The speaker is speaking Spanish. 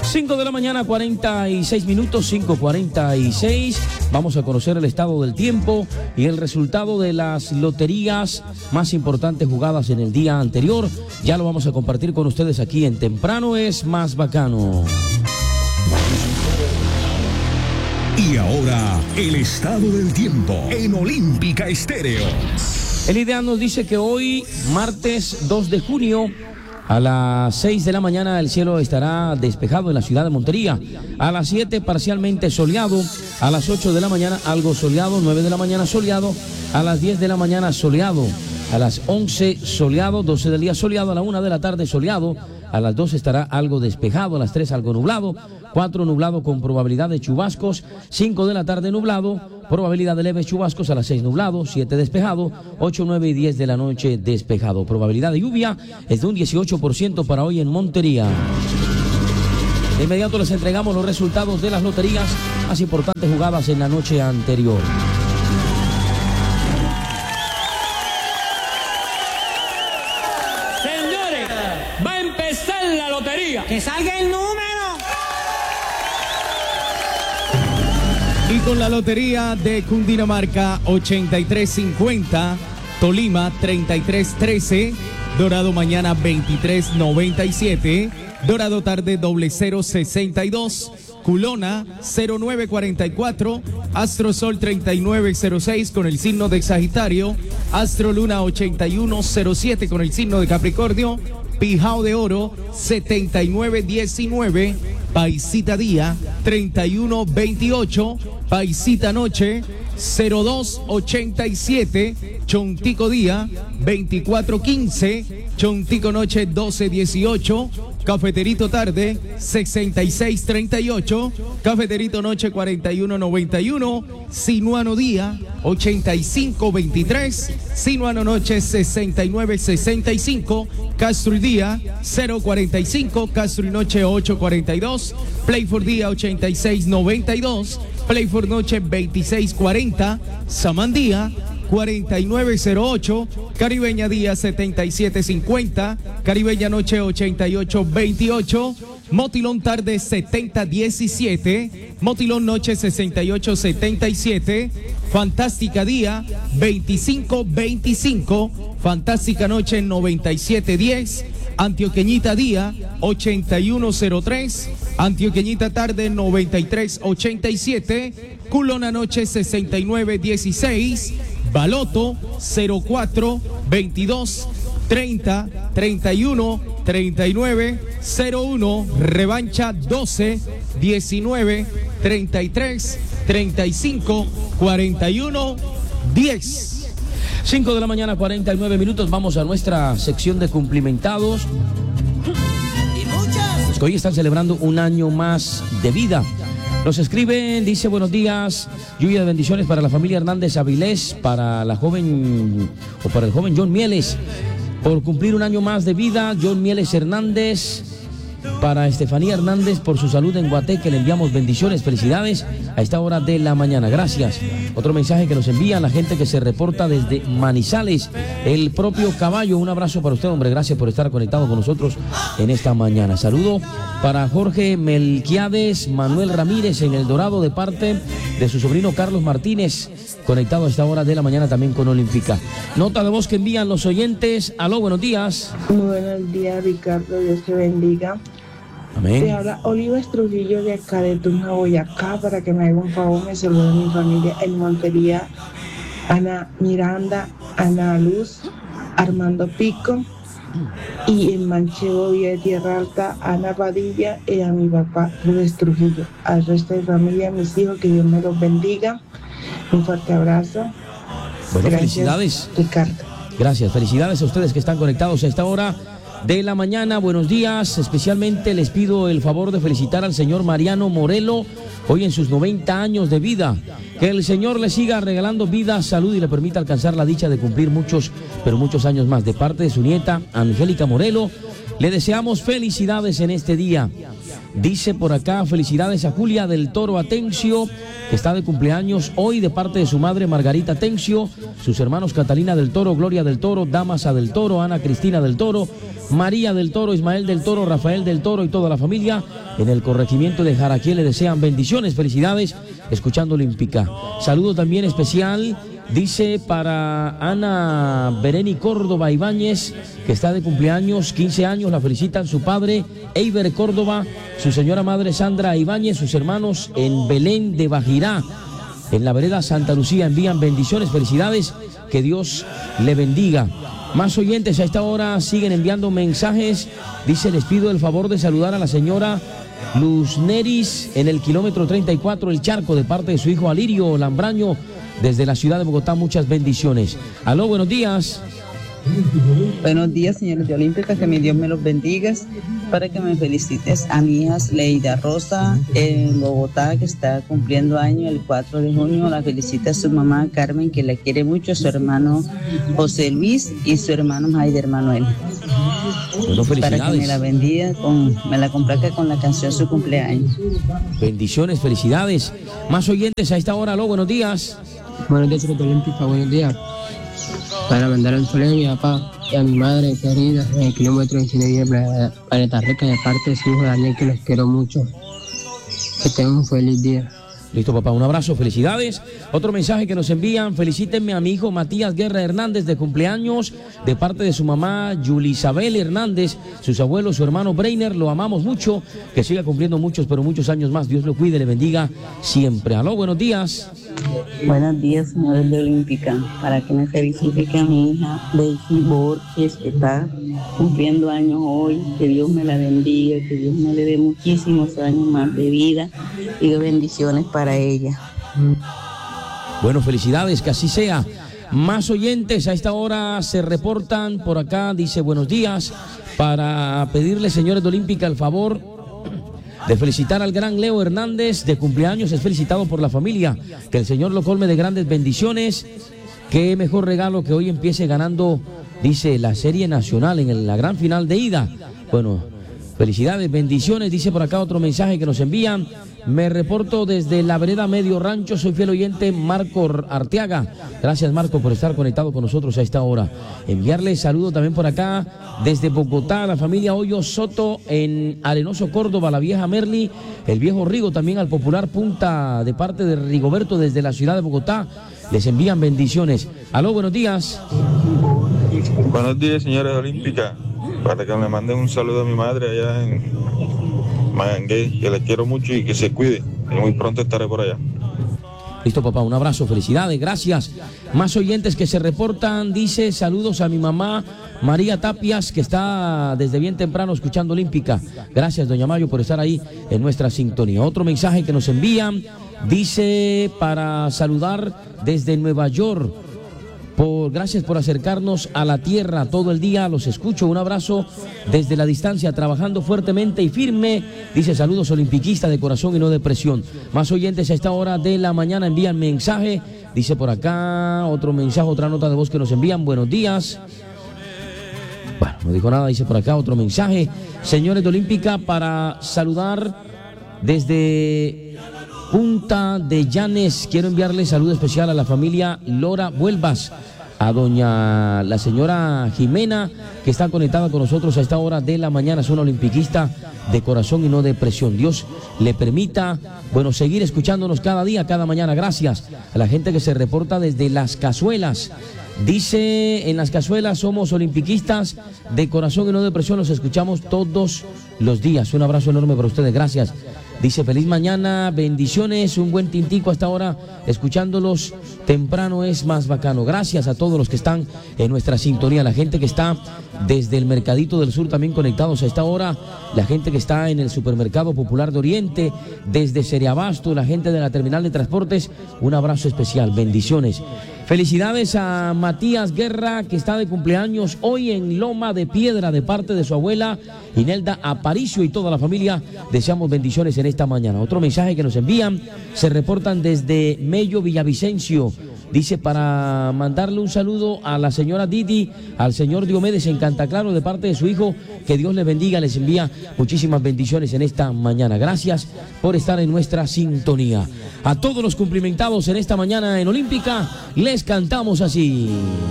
5 de la mañana, 46 minutos, 5:46. Vamos a conocer el estado del tiempo y el resultado de las loterías más importantes jugadas en el día anterior. Ya lo vamos a compartir con ustedes aquí en Temprano es Más Bacano. Y ahora, el estado del tiempo en Olímpica Estéreo. El IDEA nos dice que hoy, martes 2 de junio, a las 6 de la mañana el cielo estará despejado en la ciudad de Montería. A las 7 parcialmente soleado. A las 8 de la mañana algo soleado. 9 de la mañana soleado. A las 10 de la mañana soleado. A las 11 soleado. 12 del día soleado. A la 1 de la tarde soleado. A las 2 estará algo despejado. A las 3 algo nublado. 4 nublado con probabilidad de chubascos. 5 de la tarde nublado. Probabilidad de leves chubascos. A las 6 nublado. 7 despejado. 8, 9 y 10 de la noche despejado. Probabilidad de lluvia es de un 18% para hoy en Montería. De inmediato les entregamos los resultados de las loterías más importantes jugadas en la noche anterior. Señores, va a empezar la lotería. ¡Que salga el número! Y con la lotería de Cundinamarca, 8350, Tolima 3313, Dorado mañana 2397, Dorado tarde 0062, Culona 0944, Astro Sol 3906 con el signo de Sagitario, Astro Luna 8107 con el signo de Capricornio, Pijao de Oro 7919, Paisita Día 3128, Paisita Noche 0287, Chontico Día 2415, Chontico Noche 1218, Cafeterito Tarde 6638, Cafeterito Noche 4191, Sinuano Día 8523, Sinuano Noche 6965, Castro y Día 045, Castro y Noche 842, Playford Día 8692, Playford Noche 2640, Samandía 4908, Caribeña Día 7750, Caribeña Noche 8828, Motilón Tarde 7017, Motilón Noche 6877, Fantástica Día 2525, Fantástica Noche 9710, Antioqueñita Día 8103, Antioqueñita Tarde 9387, Culona Noche 6916, Baloto 04 22 30 31 39 01, Revancha 12 19 33 35 41 10. 5 de la mañana, 49 minutos. Vamos a nuestra sección de cumplimentados. Los que hoy están celebrando un año más de vida. Nos escriben, dice: buenos días, lluvia de bendiciones para la familia Hernández Avilés, para la joven o para el joven John Mieles, por cumplir un año más de vida. John Mieles Hernández, para Estefanía Hernández por su salud en Guateque, le enviamos bendiciones, felicidades a esta hora de la mañana, gracias. Otro mensaje que nos envía la gente que se reporta desde Manizales, el propio Caballo, un abrazo para usted, hombre, gracias por estar conectado con nosotros en esta mañana. Saludo para Jorge Melquiades Manuel Ramírez en El Dorado de parte de su sobrino Carlos Martínez, conectado a esta hora de la mañana también con Olímpica. Nota de voz que envían los oyentes. Aló, buenos días. Muy buenos días, Ricardo, Dios te bendiga. Amén. Te habla Oliva Trujillo de acá de Tunja, Boyacá, para que me haga un favor, me salude a mi familia en Montería, Ana Miranda, Ana Luz, Armando Pico, y en Manchego, Vía de Tierra Alta, Ana Padilla, y a mi papá Luis Trujillo. Al resto de familia, mis hijos, que Dios me los bendiga. Un fuerte abrazo. Bueno, gracias, felicidades, Ricardo. Gracias, felicidades a ustedes que están conectados a esta hora de la mañana. Buenos días, especialmente les pido el favor de felicitar al señor Mariano Morelo, hoy en sus 90 años de vida. Que el Señor le siga regalando vida, salud y le permita alcanzar la dicha de cumplir muchos, pero muchos años más. De parte de su nieta, Angélica Morelo, Le deseamos felicidades en este día. Dice por acá, felicidades a Julia del Toro Atencio, que está de cumpleaños hoy, de parte de su madre Margarita Atencio, sus hermanos Catalina del Toro, Gloria del Toro, Damasa del Toro, Ana Cristina del Toro, María del Toro, Ismael del Toro, Rafael del Toro y toda la familia en el corregimiento de Jaraquí. Le desean bendiciones, felicidades, escuchando Olímpica. Saludo también especial, dice, para Ana Bereni Córdoba Ibáñez, que está de cumpleaños, 15 años, la felicitan su padre Eiber Córdoba, su señora madre Sandra Ibáñez, sus hermanos en Belén de Bajirá, en la vereda Santa Lucía, envían bendiciones, felicidades, que Dios le bendiga. Más oyentes a esta hora siguen enviando mensajes. Dice, les pido el favor de saludar a la señora Luz Neris en el kilómetro 34, El Charco, de parte de su hijo Alirio Lambraño, desde la ciudad de Bogotá. Muchas bendiciones. Aló, buenos días. Buenos días, señores de Olímpica, que mi Dios me los bendiga, para que me felicites a mi hija Leida Rosa en Bogotá, que está cumpliendo año el 4 de junio. La felicita a su mamá Carmen, que la quiere mucho, su hermano José Luis y su hermano Jaider Manuel. Bueno, felicidades. Para que me la bendiga, me la complaca con la canción su cumpleaños. Bendiciones, felicidades. Más oyentes a esta hora. Aló, buenos días. Buenos días, señores de Olímpica, buenos días. Para mandar un saludo a mi papá y a mi madre querida en el kilómetro 19 de Planeta Rica, de parte de su hijo Daniel, que los quiero mucho. Que tengan un feliz día. Listo, papá, un abrazo, felicidades. Otro mensaje que nos envían: felicítenme a mi hijo Matías Guerra Hernández, de cumpleaños, de parte de su mamá Yulisabel Hernández, sus abuelos, su hermano Breiner. Lo amamos mucho, que siga cumpliendo muchos, pero muchos años más. Dios lo cuide, le bendiga siempre. Aló, buenos días. Buenos días, señores de Olímpica, para que me felicite a mi hija Daisy Borges, que está cumpliendo años hoy. Que Dios me la bendiga, que Dios me le dé muchísimos años más de vida y de bendiciones para ella. Bueno, felicidades, que así sea. Más oyentes a esta hora se reportan por acá. Dice, buenos días, para pedirle, señores de Olímpica, el favor de felicitar al gran Leo Hernández, de cumpleaños. Es felicitado por la familia, que el Señor lo colme de grandes bendiciones. Qué mejor regalo que hoy empiece ganando, dice, la serie nacional en la gran final de ida. Bueno, felicidades, bendiciones. Dice por acá otro mensaje que nos envían: me reporto desde la vereda Medio Rancho, soy fiel oyente, Marco Arteaga. Gracias, Marco, por estar conectado con nosotros a esta hora. Enviarle saludo también por acá desde Bogotá a la familia Hoyo Soto en Arenoso, Córdoba, la vieja Merli, el viejo Rigo, también al popular Punta, de parte de Rigoberto desde la ciudad de Bogotá. Les envían bendiciones. Aló, buenos días. Buenos días, señores de Olímpica, para que me manden un saludo a mi madre allá en Mayangué, que le quiero mucho y que se cuide, y muy pronto estaré por allá. Listo, papá, un abrazo, felicidades, gracias. Más oyentes que se reportan. Dice, saludos a mi mamá María Tapias, que está desde bien temprano escuchando Olímpica. Gracias, doña Mayo, por estar ahí en nuestra sintonía. Otro mensaje que nos envían, dice, para saludar desde Nueva York. Gracias por acercarnos a la tierra todo el día, los escucho, un abrazo desde la distancia, trabajando fuertemente y firme. Dice, saludos olimpiquista de corazón y no de presión. Más oyentes a esta hora de la mañana envían mensaje. Dice por acá otro mensaje, otra nota de voz que nos envían: buenos días. Bueno, no dijo nada. Dice por acá otro mensaje: señores de Olímpica, para saludar desde Punta de Llanes, quiero enviarle saludo especial a la familia Lora Vuelvas, a la señora Jimena, que está conectada con nosotros a esta hora de la mañana. Es una olimpiquista de corazón y no de presión. Dios le permita, bueno, seguir escuchándonos cada día, cada mañana. Gracias a la gente que se reporta desde Las Cazuelas. Dice, en Las Cazuelas somos olimpiquistas de corazón y no de presión, los escuchamos todos los días. Un abrazo enorme para ustedes, gracias. Dice, feliz mañana, bendiciones, un buen tintico hasta ahora, escuchándolos temprano es más bacano. Gracias a todos los que están en nuestra sintonía, la gente que está desde el Mercadito del Sur también conectados a esta hora, la gente que está en el Supermercado Popular de Oriente, desde Seriabasto, la gente de la Terminal de Transportes, un abrazo especial, bendiciones. Felicidades a Matías Guerra, que está de cumpleaños hoy en Loma de Piedra, de parte de su abuela Inelda Aparicio y toda la familia. Deseamos bendiciones en esta mañana. Otro mensaje que nos envían, se reportan desde Mello, Villavicencio. Dice para mandarle un saludo a la señora Didi, al señor Diomedes en Cantaclaro de parte de su hijo. Que Dios les bendiga, les envía muchísimas bendiciones en esta mañana. Gracias por estar en nuestra sintonía. A todos los cumplimentados en esta mañana en Olímpica, les cantamos así.